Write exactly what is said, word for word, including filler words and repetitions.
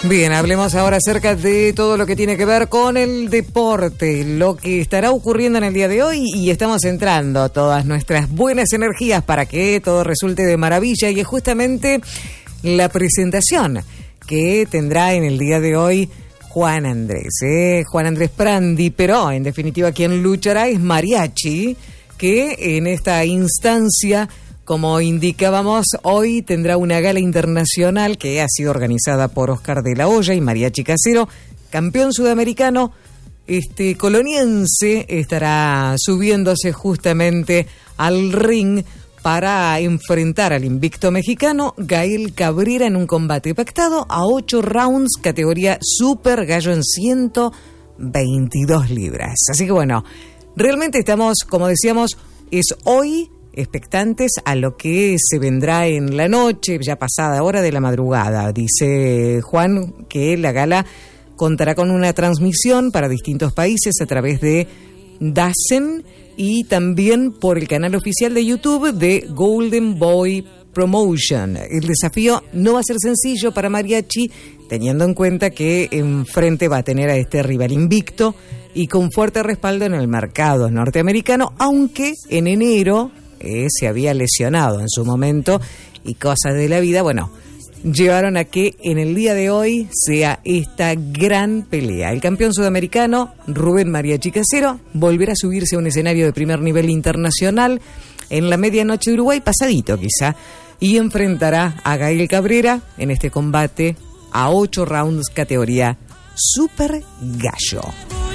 Bien, hablemos ahora acerca de todo lo que tiene que ver con el deporte, lo que estará ocurriendo en el día de hoy, y estamos centrando todas nuestras buenas energías para que todo resulte de maravilla, y es justamente la presentación que tendrá en el día de hoy Juan Andrés, ¿eh? Juan Andrés Prandi, pero en definitiva quien luchará es Mariachi, que en esta instancia, como indicábamos, hoy tendrá una gala internacional que ha sido organizada por Oscar de la Hoya y Mariachi Casero, campeón sudamericano. Este coloniense estará subiéndose justamente al ring para enfrentar al invicto mexicano Gael Cabrera en un combate pactado a ocho rounds, categoría Super Gallo en ciento veintidós libras. Así que bueno, realmente estamos, como decíamos, es hoy expectantes a lo que se vendrá en la noche, ya pasada hora de la madrugada. Dice Juan que la gala contará con una transmisión para distintos países a través de DAZN y también por el canal oficial de YouTube de Golden Boy Promotion. El desafío no va a ser sencillo para Mariachi, teniendo en cuenta que enfrente va a tener a este rival invicto y con fuerte respaldo en el mercado norteamericano, aunque en enero eh, se había lesionado en su momento y cosas de la vida, bueno, llevaron a que en el día de hoy sea esta gran pelea. El campeón sudamericano, Rubén Mariachi Casero, volverá a subirse a un escenario de primer nivel internacional en la medianoche de Uruguay, pasadito quizá, y enfrentará a Gael Cabrera en este combate a ocho rounds categoría Super Gallo.